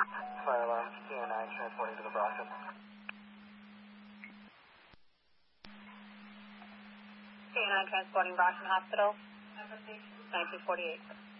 Fire alarm, TN9 transporting to the Brockton. TN9 transporting Brockton Hospital. 1948.